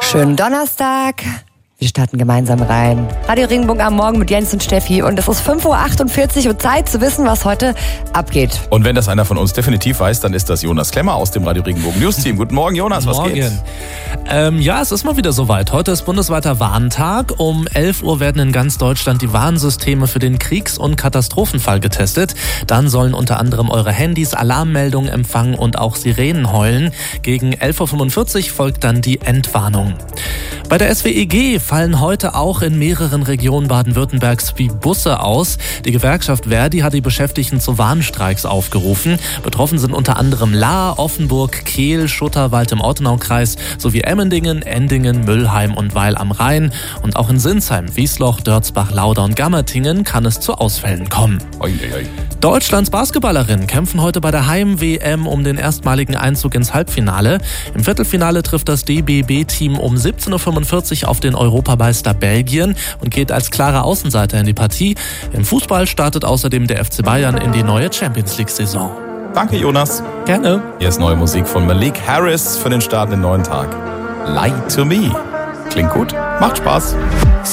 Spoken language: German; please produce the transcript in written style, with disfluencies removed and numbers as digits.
Schönen Donnerstag. Wir starten gemeinsam rein. Radio Regenbogen am Morgen mit Jens und Steffi. Und es ist 5.48 Uhr und Zeit zu wissen, was heute abgeht. Und wenn das einer von uns definitiv weiß, dann ist das Jonas Klemmer aus dem Radio Regenbogen News Team. Guten Morgen, Jonas, was geht? Ja, es ist mal wieder soweit. Heute ist bundesweiter Warntag. Um 11 Uhr werden in ganz Deutschland die Warnsysteme für den Kriegs- und Katastrophenfall getestet. Dann sollen unter anderem eure Handys Alarmmeldungen empfangen und auch Sirenen heulen. Gegen 11.45 Uhr folgt dann die Entwarnung. Bei der SWEG fallen heute auch in mehreren Regionen Baden-Württembergs die Busse aus. Die Gewerkschaft Verdi hat die Beschäftigten zu Warnstreiks aufgerufen. Betroffen sind unter anderem Lahr, Offenburg, Kehl, Schutterwald im Ortenaukreis sowie Emmendingen, Endingen, Müllheim und Weil am Rhein. Und auch in Sinsheim, Wiesloch, Dörzbach, Lauda und Gammertingen kann es zu Ausfällen kommen. Deutschlands Basketballerinnen kämpfen heute bei der Heim-WM um den erstmaligen Einzug ins Halbfinale. Im Viertelfinale trifft das DBB-Team um 17.45 Uhr auf den Europameister Belgien und geht als klarer Außenseiter in die Partie. Im Fußball startet außerdem der FC Bayern in die neue Champions-League-Saison. Danke, Jonas. Gerne. Hier ist neue Musik von Malik Harris für den Start in den neuen Tag. Lie to Me. Klingt gut, macht Spaß.